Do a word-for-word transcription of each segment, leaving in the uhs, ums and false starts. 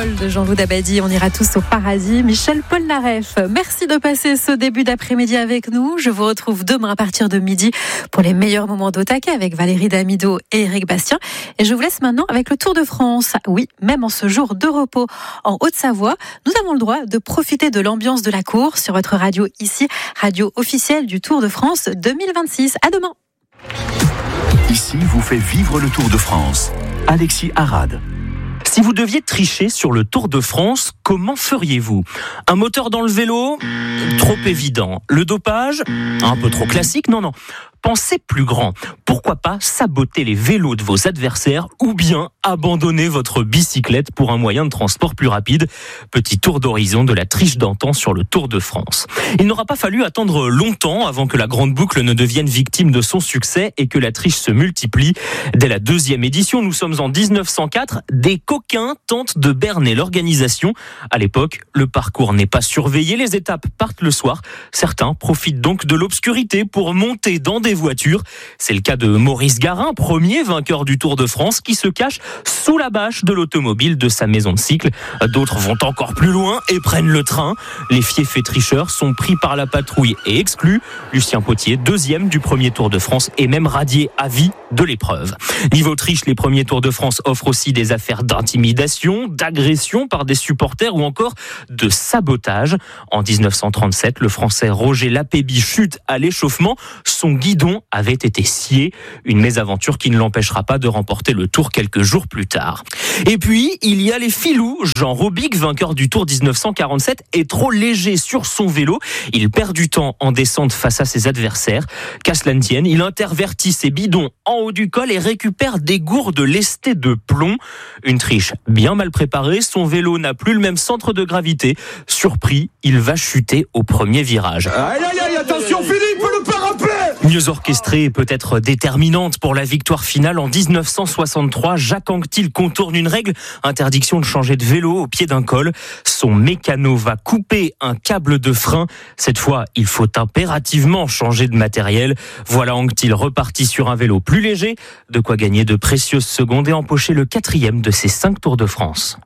Vol de Jean-Loup Dabadi. On ira tous au paradis. Michel Polnareff, merci de passer ce début d'après-midi avec nous. Je vous retrouve demain à partir de midi pour les meilleurs moments d'Au Taquet avec Valérie Damido et Éric Bastien. Et je vous laisse maintenant avec le Tour de France. Oui, même en ce jour de repos en Haute-Savoie, nous avons le droit de profiter de l'ambiance de la course sur votre radio ici, radio officielle du Tour de France deux mille vingt-six. À demain. Ici vous fait vivre le Tour de France. Alexis Arad. Si vous deviez tricher sur le Tour de France, comment feriez-vous ? Un moteur dans le vélo ? Trop évident. Le dopage ? Un peu trop classique ? Non, non. Pensez plus grand. Pourquoi pas saboter les vélos de vos adversaires ou bien abandonner votre bicyclette pour un moyen de transport plus rapide ? Petit tour d'horizon de la triche d'antan sur le Tour de France. Il n'aura pas fallu attendre longtemps avant que la grande boucle ne devienne victime de son succès et que la triche se multiplie. Dès la deuxième édition, nous sommes en dix-neuf cent quatre, des coquins tentent de berner l'organisation. À l'époque, le parcours n'est pas surveillé, les étapes partent le soir. Certains profitent donc de l'obscurité pour monter dans des voitures. C'est le cas de Maurice Garin, premier vainqueur du Tour de France, qui se cache sous la bâche de l'automobile de sa maison de cycle. D'autres vont encore plus loin et prennent le train. Les fiefs et tricheurs sont pris par la patrouille et exclus. Lucien Potier, deuxième du premier Tour de France, est même radié à vie de l'épreuve. Niveau triche, les premiers Tours de France offrent aussi des affaires d'intimidation, d'agression par des supporters ou encore de sabotage. En dix-neuf cent trente-sept, le Français Roger Lapéby chute à l'échauffement. Son guidon avait été scié, une mésaventure qui ne l'empêchera pas de remporter le Tour quelques jours plus tard. Et puis, il y a les filous. Jean Robic, vainqueur du Tour dix-neuf cent quarante-sept, est trop léger sur son vélo. Il perd du temps en descente face à ses adversaires. Qu'à cela ne tienne, il intervertit ses bidons en haut du col et récupère des gourdes lestées de plomb. Une triche bien mal préparée, son vélo n'a plus le même centre de gravité. Surpris, il va chuter au premier virage. Aïe aïe aïe, attention Philippe, le parapet! Mieux orchestrée et peut-être déterminante pour la victoire finale, en dix-neuf cent soixante-trois, Jacques Anquetil contourne une règle, interdiction de changer de vélo au pied d'un col. Son mécano va couper un câble de frein. Cette fois, il faut impérativement changer de matériel. Voilà Anquetil reparti sur un vélo plus léger, de quoi gagner de précieuses secondes et empocher le quatrième de ses cinq Tours de France.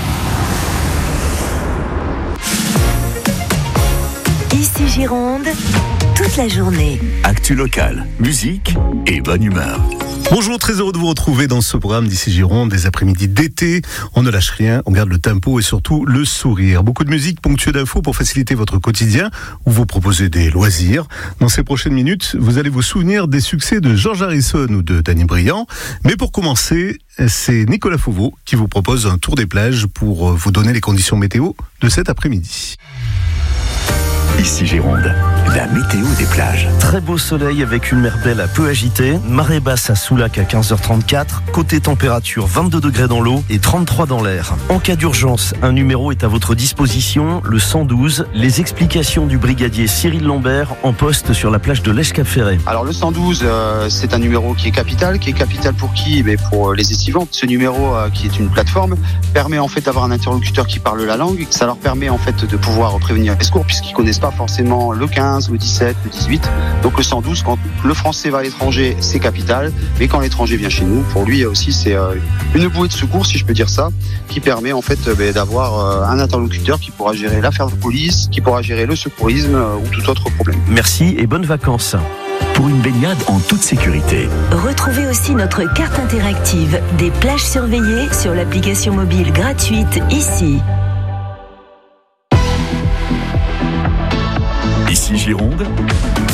Ici Gironde, toute la journée. Actu locale, musique et bonne humeur. Bonjour, très heureux de vous retrouver dans ce programme d'Ici Gironde, des après-midi d'été. On ne lâche rien, on garde le tempo et surtout le sourire. Beaucoup de musique ponctuée d'infos pour faciliter votre quotidien ou vous proposer des loisirs. Dans ces prochaines minutes, vous allez vous souvenir des succès de George Harrison ou de Danny Briand. Mais pour commencer, c'est Nicolas Fauveau qui vous propose un tour des plages pour vous donner les conditions météo de cet après-midi. Ici Gironde, la météo des plages. Très beau soleil avec une mer belle à peu agitée. Marée basse à Soulac à quinze heures trente-quatre. Côté température, vingt-deux degrés dans l'eau et trente-trois dans l'air. En cas d'urgence, un numéro est à votre disposition, le cent douze. Les explications du brigadier Cyril Lambert en poste sur la plage de l'Èche-Cap-Ferret. Alors le cent douze, euh, c'est un numéro qui est capital. Qui est capital pour qui ? Eh pour les estivants. Ce numéro, euh, qui est une plateforme, permet en fait d'avoir un interlocuteur qui parle la langue. Ça leur permet en fait de pouvoir prévenir les secours puisqu'ils connaissent pas forcément le quinze, le dix-sept, le dix-huit. Donc le cent douze, quand le français va à l'étranger, c'est capital. Mais quand l'étranger vient chez nous, pour lui aussi, c'est une bouée de secours, si je peux dire ça, qui permet en fait d'avoir un interlocuteur qui pourra gérer l'affaire de police, qui pourra gérer le secourisme ou tout autre problème. Merci et bonnes vacances. Pour une baignade en toute sécurité. Retrouvez aussi notre carte interactive des plages surveillées sur l'application mobile gratuite Ici. Ici Gironde,